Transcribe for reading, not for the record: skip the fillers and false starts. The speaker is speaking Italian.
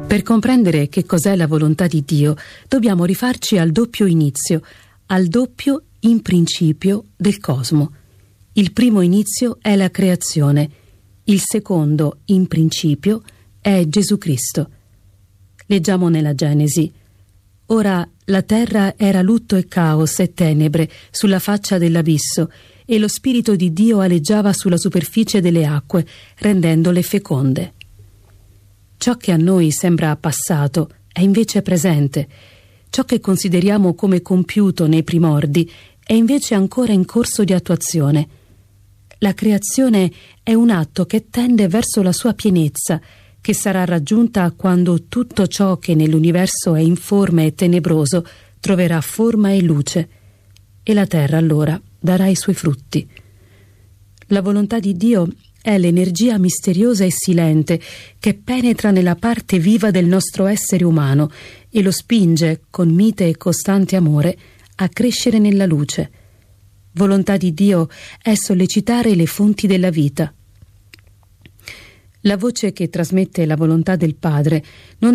Per comprendere che cos'è la volontà di Dio, dobbiamo rifarci al doppio inizio, al doppio in principio del cosmo. Il primo inizio è la creazione, il secondo in principio è Gesù Cristo. Leggiamo nella Genesi. Ora la terra era lutto e caos e tenebre sulla faccia dell'abisso, e lo Spirito di Dio aleggiava sulla superficie delle acque, rendendole feconde. Ciò che a noi sembra passato è invece presente. Ciò che consideriamo come compiuto nei primordi è invece ancora in corso di attuazione. La creazione è un atto che tende verso la sua pienezza, che sarà raggiunta quando tutto ciò che nell'universo è informe e tenebroso troverà forma e luce, e la terra allora darà i suoi frutti. La volontà di Dio è l'energia misteriosa e silente che penetra nella parte viva del nostro essere umano e lo spinge, con mite e costante amore, a crescere nella luce. Volontà di Dio è sollecitare le fonti della vita. La voce che trasmette la volontà del Padre non